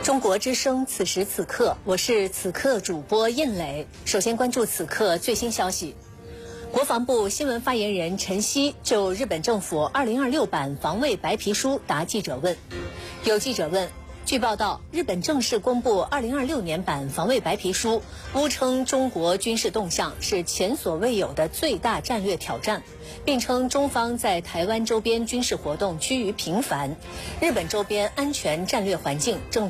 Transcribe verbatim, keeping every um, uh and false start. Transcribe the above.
中国之声，此时此刻，我是此刻主播印磊。首先关注此刻最新消息。国防部新闻发言人陈希就日本政府二零二六版防卫白皮书答记者问。有记者问，据报道，日本正式公布二零二六年版防卫白皮书，污称中国军事动向是前所未有的最大战略挑战，并称中方在台湾周边军事活动趋于频繁，日本周边安全战略环境正